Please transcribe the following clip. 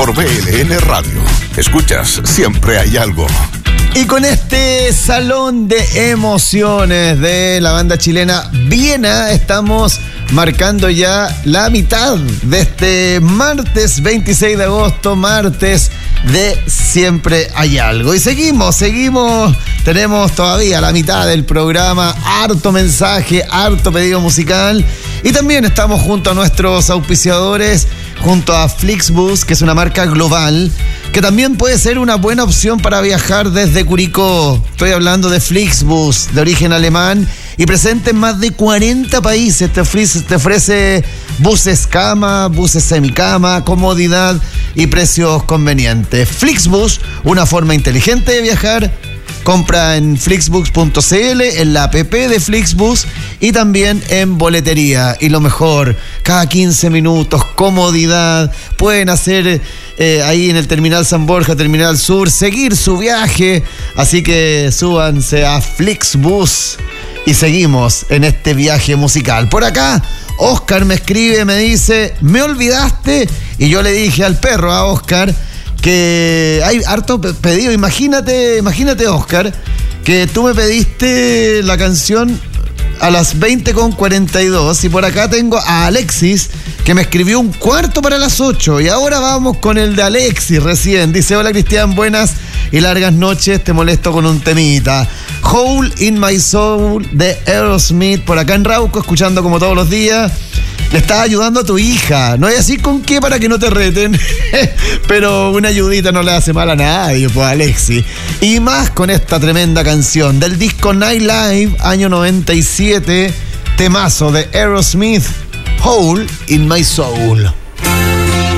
por BLN Radio. Escuchas Siempre Hay Algo. Y con este salón de emociones de la banda chilena Viena, estamos marcando ya la mitad de este martes 26 de agosto, martes de Siempre Hay Algo. Y seguimos, tenemos todavía la mitad del programa, harto mensaje, harto pedido musical. Y también estamos junto a nuestros auspiciadores, junto a Flixbus, que es una marca global, que también puede ser una buena opción para viajar desde Curicó. Estoy hablando de Flixbus, de origen alemán, y presente en más de 40 países. Te ofrece buses cama, buses semicama, comodidad y precios convenientes. Flixbus, una forma inteligente de viajar. Compra en flixbus.cl, en la app de Flixbus y también en boletería. Y lo mejor, cada 15 minutos, comodidad. Pueden hacer ahí en el Terminal San Borja, Terminal Sur, seguir su viaje. Así que súbanse a Flixbus y seguimos en este viaje musical. Por acá, Oscar me escribe, me dice, me olvidaste. Y yo le dije al perro, a Oscar, que hay harto pedido. Imagínate, Oscar, que tú me pediste la canción a las 20:42 y por acá tengo a Alexis, que me escribió un cuarto para las 8 y ahora vamos con el de Alexis recién. Dice: hola Cristian, buenas y largas noches, te molesto con un temita. Hole in My Soul de Aerosmith, por acá en Rauco, escuchando como todos los días. Le estás ayudando a tu hija, no hay así con qué para que no te reten, pero una ayudita no le hace mal a nadie, pues Alexi. Y más con esta tremenda canción del disco Night Live, año 97, temazo de Aerosmith, Hole in My Soul.